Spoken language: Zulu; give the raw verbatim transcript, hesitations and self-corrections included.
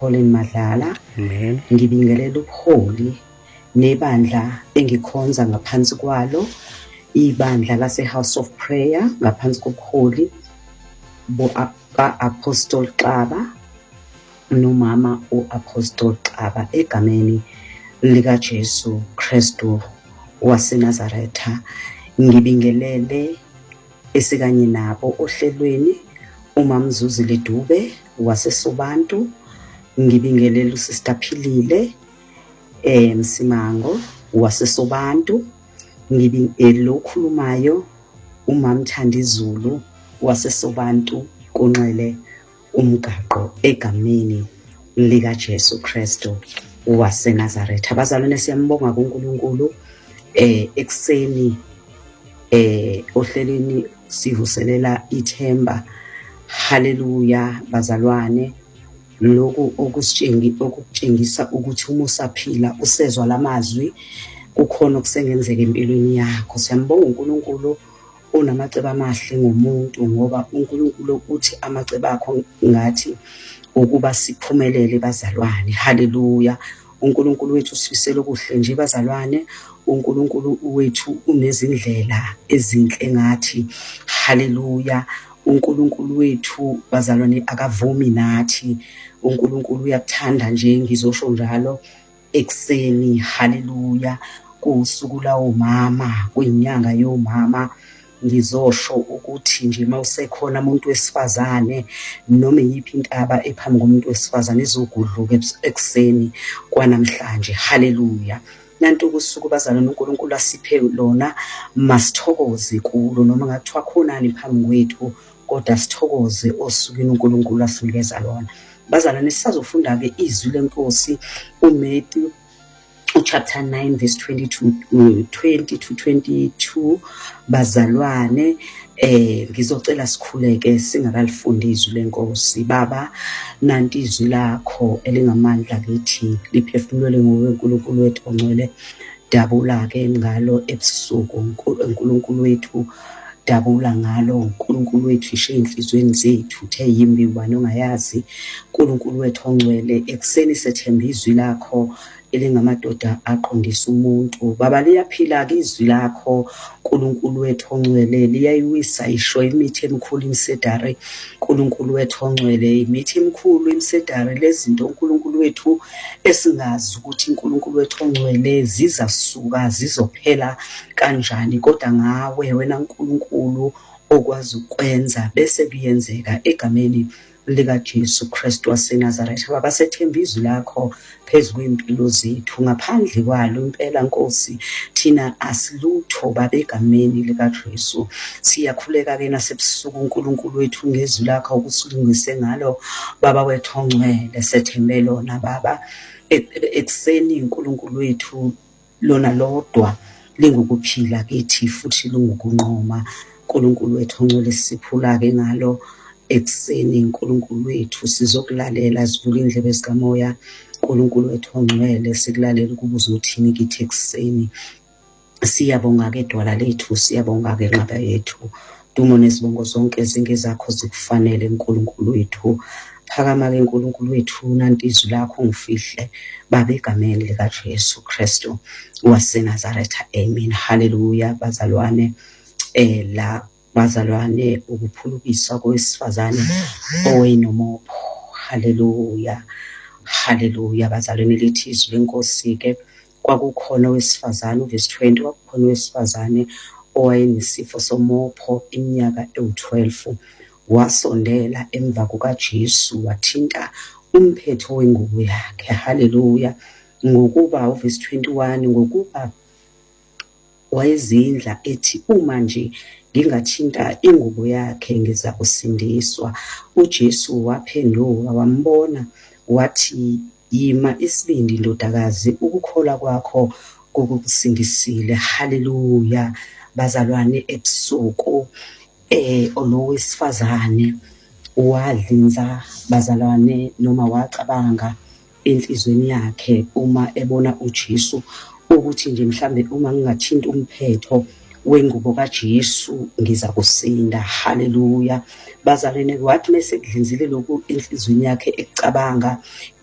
Pauline Madlala. Amen. Ngibingelela ubuholi nebandla engikhonza ngaphansi kwalo, ibandla lase House of Prayer ngaphansi kobuholi bo Apostle Xaba nomama uApostle Xaba egameni lika Jesu Kristu waseNazaretha. Ngibingelele esikanye nabo ohlelweni uMamzuzile Dube waseSobantu. Ngibingelele uSister Philile eh Msimango waseSobantu. Ngibingelele okhulumayo uMamthandi Zulu waseSobantu Kunxele umgaqo egameni lika Jesu Kristu waseNazaretha. Abazalwane siyambonga kuNkulunkulu eh ekseni eh ohlelweni sivuselela ithemba. Haleluya bazalwane, lokhu okusitshengi okutshengisa ukuthi uma usaphila usezwa lamazwi kukhona okusengenzeka empilweni yakho. Siyambonga uNkulunkulu onamacebo amahle ngomuntu, ngoba uNkulunkulu uthi amacebo akho ngathi ukuba siphumelele bazalwane. Haleluya. uNkulunkulu wethu usifisela okuhle nje bazalwane. uNkulunkulu wethu unezindlela ezinhle ngathi. Haleluya. uNkulunkulu wethu bazalwane akavumi nathi. uNkulunkulu uyakuthanda nje, ngizosho njalo ekseni. Haleluya. Kusuku lawo mama, kuyinyanga yomama, ngizosho ukuthi nje mawusekhona umuntu wesifazane noma yiphi intaba ephambi komuntu wesifazane izogudluka ekseni kwanamhlanje. Haleluya. Nantu kusuku bazalwane uNkulunkulu asiphe lona, masithokoze kulo noma ngathiwa khonani phambi kwethu, kodwa sithokoze osukwini uNkulunkulu asinikeza lona. Bazalwane sisazofunda ke izwi lenkosi uMatthew chapter nine verse twenty-two twenty to twenty-two. Bazalwane eh ngizocela sikhuleke singakalifunda izwi lenkosi. Baba, nanti izwi lakho elingamandla kithi liphefumulele ngoweNkulunkulu wethu ongcwele. Dabula ke ngalo ebusuku uNkulunkulu wethu, dabula ngalo uNkulunkulu wethu ishe inhlizweni zethu the yimbi ubani ongayazi. uNkulunkulu wethu ongcwele, ekseni sethemba izwi lakho elingamadoda aqondisa umuntu. Baba, liyaphila ke izwi lakho uNkulunkulu wethu ongcwele, liyayiwisa isho imithi emikhulu imsedari. uNkulunkulu wethu ongcwele, imithi emikhulu imsedari lezinto uNkulunkulu wethu esingazi ukuthi uNkulunkulu wethu ongcwele zizasuka zizophela kanjani, kodwa ngawe wena uNkulunkulu okwazi ukwenza bese kuyenzeka egameni lika Jesu Kristu waseNazaretha. Baba, sethemba izwi lakho phezulu kwempilo zethu, ngaphandle kwalo impela Nkosi thina asilutho baba egameni lika Jesu. Siyakhuleka ke nasebusuku uNkulunkulu wethu ngezwi lakho ukusilungise ngalo baba wethu ongcwele. Sethembe lona baba ekseni uNkulunkulu wethu, lona lodwa lingukuphila kithi futhi lungukunqoma. uNkulunkulu wethu ongcwele, siphula ke ngalo ekseni uNkulunkulu wethu, sizokulalela sivula indlebe zikamoya. uNkulunkulu wethu ongcwele, sikulalela ukuba uzothini kithi ekseni. Siyabonga ke dwala lethu, siyabonga ke nqaba yethu. Dumo nezibongo zonke ezinge zakho zikufanele uNkulunkulu wethu. Phakama ke uNkulunkulu wethu, nanti izwi lakho ngifihle baba egameni lika Jesu Kristu waseNazaretha. Amen. Haleluya bazalwane. Eh la bazalwane, ukuphulukiswa kowesifazane owenomopho. Haleluya. Haleluya bazalwane, lithi izwi lenkosi ke kwakukhona owesifazane uverse twenty, kwakukhona owesifazane owayenesifo somopho iminyaka ewu-twelve. Wasondela emva kukaJesu wathinta umphetho wengubo yakhe. Haleluya. Ngokuba uverse twenty-one, ngokuba wayezindla ethi uma nje ngingathinta ingubo yakhe ngiza kusindiswa. uJesu waphenduka wambona wathi, yima isibindi ndodakazi, ukukholwa kwakho kukusindisile. Haleluya bazalwane, ebusuku eh olowesifazane wadlinza bazalwane, noma wacabanga enhlizweni yakhe uma ebona uJesu ukuthi nje mhlambe uma ngingathinta umphetho wengubo kaJesu ngiza kusinda. Haleluya bazalwane, wathi mase kudlinzile lokhu enhlizweni yakhe ecabanga